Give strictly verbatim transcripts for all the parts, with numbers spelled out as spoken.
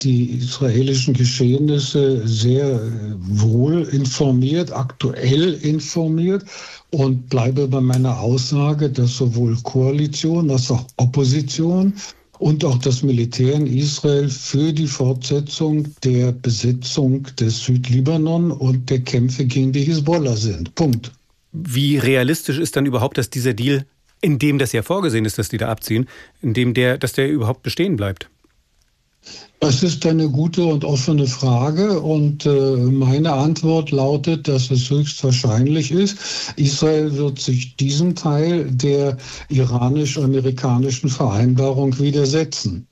die israelischen Geschehnisse sehr wohl informiert, aktuell informiert und bleibe bei meiner Aussage, dass sowohl Koalition als auch Opposition und auch das Militär in Israel für die Fortsetzung der Besetzung des Südlibanon und der Kämpfe gegen die Hisbollah sind. Punkt. Wie realistisch ist dann überhaupt, dass dieser Deal, in dem das ja vorgesehen ist, dass die da abziehen, in dem der, dass der überhaupt bestehen bleibt? Das ist eine gute und offene Frage und äh, meine Antwort lautet, dass es höchstwahrscheinlich ist, Israel wird sich diesem Teil der iranisch-amerikanischen Vereinbarung widersetzen.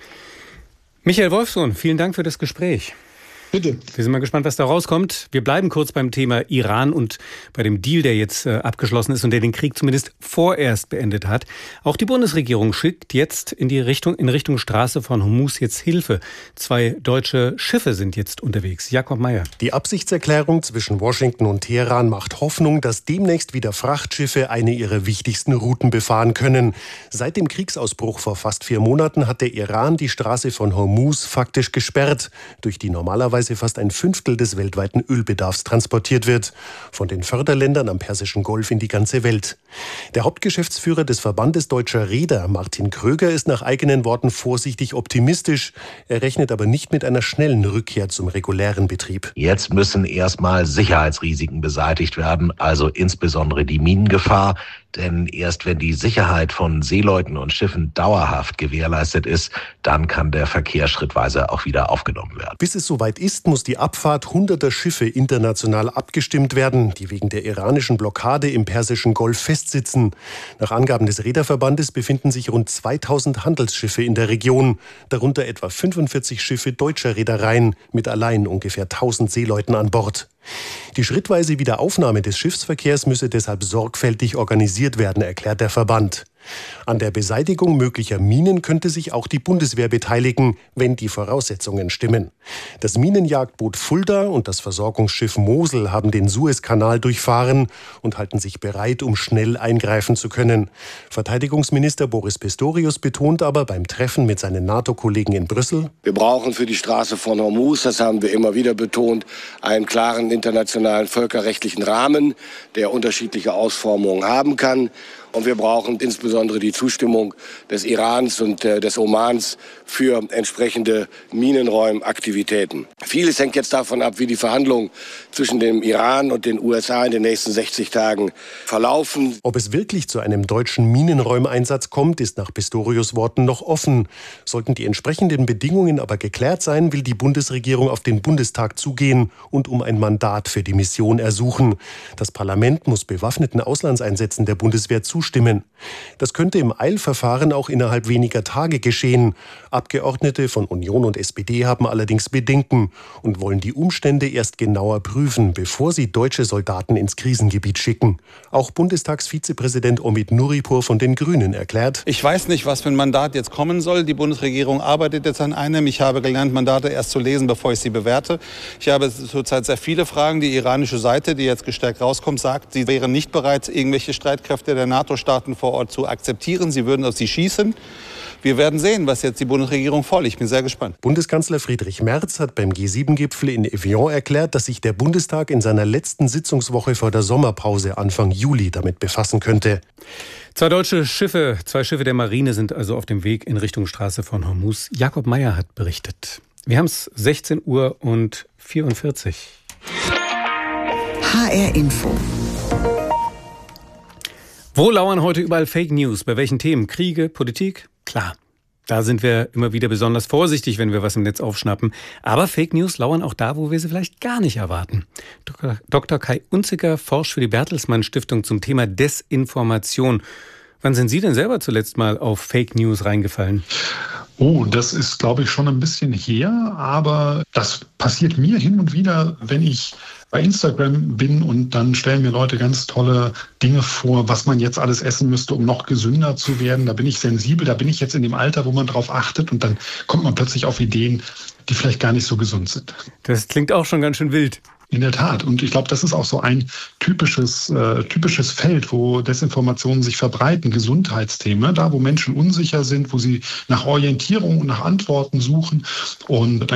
Michael Wolfsohn, vielen Dank für das Gespräch. Bitte. Wir sind mal gespannt, was da rauskommt. Wir bleiben kurz beim Thema Iran und bei dem Deal, der jetzt äh, abgeschlossen ist und der den Krieg zumindest vorerst beendet hat. Auch die Bundesregierung schickt jetzt in die Richtung, in Richtung Straße von Hormuz jetzt Hilfe. Zwei deutsche Schiffe sind jetzt unterwegs. Jakob Mayer. Die Absichtserklärung zwischen Washington und Teheran macht Hoffnung, dass demnächst wieder Frachtschiffe eine ihrer wichtigsten Routen befahren können. Seit dem Kriegsausbruch vor fast vier Monaten hat der Iran die Straße von Hormuz faktisch gesperrt, durch die normalerweise fast ein Fünftel des weltweiten Ölbedarfs transportiert wird. Von den Förderländern am Persischen Golf in die ganze Welt. Der Hauptgeschäftsführer des Verbandes Deutscher Reeder, Martin Kröger, ist nach eigenen Worten vorsichtig optimistisch. Er rechnet aber nicht mit einer schnellen Rückkehr zum regulären Betrieb. Jetzt müssen erstmal Sicherheitsrisiken beseitigt werden, also insbesondere die Minengefahr. Denn erst wenn die Sicherheit von Seeleuten und Schiffen dauerhaft gewährleistet ist, dann kann der Verkehr schrittweise auch wieder aufgenommen werden. Bis es soweit ist, muss die Abfahrt hunderter Schiffe international abgestimmt werden, die wegen der iranischen Blockade im Persischen Golf festsitzen. Nach Angaben des Reederverbandes befinden sich rund zweitausend Handelsschiffe in der Region, darunter etwa fünfundvierzig Schiffe deutscher Reedereien mit allein ungefähr tausend Seeleuten an Bord. Die schrittweise Wiederaufnahme des Schiffsverkehrs müsse deshalb sorgfältig organisiert werden, erklärt der Verband. An der Beseitigung möglicher Minen könnte sich auch die Bundeswehr beteiligen, wenn die Voraussetzungen stimmen. Das Minenjagdboot Fulda und das Versorgungsschiff Mosel haben den Suezkanal durchfahren und halten sich bereit, um schnell eingreifen zu können. Verteidigungsminister Boris Pistorius betont aber beim Treffen mit seinen NATO-Kollegen in Brüssel: Wir brauchen für die Straße von Hormuz, das haben wir immer wieder betont, einen klaren internationalen völkerrechtlichen Rahmen, der unterschiedliche Ausformungen haben kann. Und wir brauchen insbesondere die Zustimmung des Irans und äh, des Omans für entsprechende Minenräumaktivitäten. Vieles hängt jetzt davon ab, wie die Verhandlungen zwischen dem Iran und den U S A in den nächsten sechzig Tagen verlaufen. Ob es wirklich zu einem deutschen Minenräumeinsatz kommt, ist nach Pistorius Worten noch offen. Sollten die entsprechenden Bedingungen aber geklärt sein, will die Bundesregierung auf den Bundestag zugehen und um ein Mandat für die Mission ersuchen. Das Parlament muss bewaffneten Auslandseinsätzen der Bundeswehr zustimmen. Das könnte im Eilverfahren auch innerhalb weniger Tage geschehen. Abgeordnete von Union und S P D haben allerdings Bedenken und wollen die Umstände erst genauer prüfen, bevor sie deutsche Soldaten ins Krisengebiet schicken. Auch Bundestagsvizepräsident Omid Nuripur von den Grünen erklärt: Ich weiß nicht, was für ein Mandat jetzt kommen soll. Die Bundesregierung arbeitet jetzt an einem. Ich habe gelernt, Mandate erst zu lesen, bevor ich sie bewerte. Ich habe zurzeit sehr viele Fragen. Die iranische Seite, die jetzt gestärkt rauskommt, sagt, sie wären nicht bereit, irgendwelche Streitkräfte der NATO-Staaten vor Ort zu akzeptieren. Sie würden auf sie schießen. Wir werden sehen, was jetzt die Bundesregierung vorlegt. Ich bin sehr gespannt. Bundeskanzler Friedrich Merz hat beim G sieben Gipfel in Evian erklärt, dass sich der Bundestag in seiner letzten Sitzungswoche vor der Sommerpause Anfang Juli damit befassen könnte. Zwei deutsche Schiffe, zwei Schiffe der Marine sind also auf dem Weg in Richtung Straße von Hormuz. Jakob Mayer hat berichtet. Wir haben es sechzehn Uhr und vierundvierzig. H R Info. Wo lauern heute überall Fake News? Bei welchen Themen? Kriege, Politik? Klar, da sind wir immer wieder besonders vorsichtig, wenn wir was im Netz aufschnappen. Aber Fake News lauern auch da, wo wir sie vielleicht gar nicht erwarten. Doktor Kai Unziker forscht für die Bertelsmann Stiftung zum Thema Desinformation. Wann sind Sie denn selber zuletzt mal auf Fake News reingefallen? Oh, das ist, glaube ich, schon ein bisschen her, aber das passiert mir hin und wieder, wenn ich bei Instagram bin und dann stellen mir Leute ganz tolle Dinge vor, was man jetzt alles essen müsste, um noch gesünder zu werden. Da bin ich sensibel, da bin ich jetzt in dem Alter, wo man drauf achtet und dann kommt man plötzlich auf Ideen, die vielleicht gar nicht so gesund sind. Das klingt auch schon ganz schön wild. In der Tat. Und ich glaube, das ist auch so ein typisches, äh, typisches Feld, wo Desinformationen sich verbreiten. Gesundheitsthemen, da wo Menschen unsicher sind, wo sie nach Orientierung und nach Antworten suchen. Und